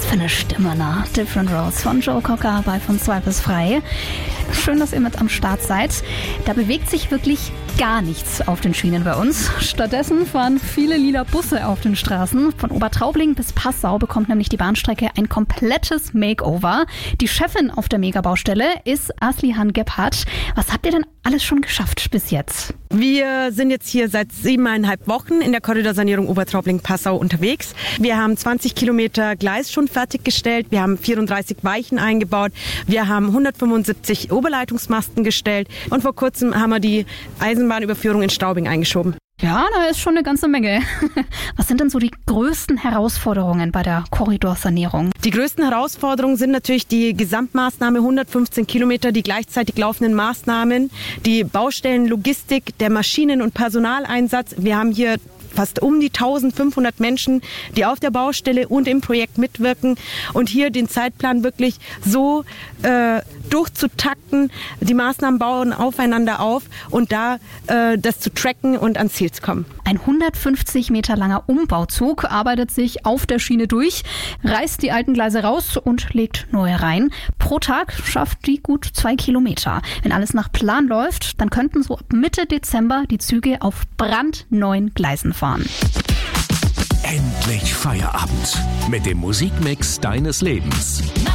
für eine Stimme, ne? Different Roads von Joe Cocker bei Von 2 bis frei. Schön, dass ihr mit am Start seid. Da bewegt sich wirklich gar nichts auf den Schienen bei uns. Stattdessen fahren viele lila Busse auf den Straßen. Von Obertraubling bis Passau bekommt nämlich die Bahnstrecke ein komplettes Makeover. Die Chefin auf der Megabaustelle ist Aslihan Gebhardt. Was habt ihr denn alles schon geschafft bis jetzt? Wir sind jetzt hier seit 7,5 Wochen in der Korridorsanierung Obertraubling-Passau unterwegs. Wir haben 20 Kilometer Gleis schon fertiggestellt. Wir haben 34 Weichen eingebaut. Wir haben 175 Oberleitungsmasten gestellt. Und vor kurzem haben wir die Eisenbahnüberführung in Staubing eingeschoben. Ja, da ist schon eine ganze Menge. Was sind denn so die größten Herausforderungen bei der Korridorsanierung? Die größten Herausforderungen sind natürlich die Gesamtmaßnahme 115 Kilometer, die gleichzeitig laufenden Maßnahmen, die Baustellenlogistik, der Maschinen- und Personaleinsatz. Wir haben hier fast um die 1500 Menschen, die auf der Baustelle und im Projekt mitwirken und hier den Zeitplan wirklich so durchzutakten. Die Maßnahmen bauen aufeinander auf und da das zu tracken und ans Ziel zu kommen. Ein 150 Meter langer Umbauzug arbeitet sich auf der Schiene durch, reißt die alten Gleise raus und legt neue rein. Pro Tag schafft die gut 2 Kilometer. Wenn alles nach Plan läuft, dann könnten so ab Mitte Dezember die Züge auf brandneuen Gleisen fahren. Endlich Feierabend mit dem Musikmix deines Lebens.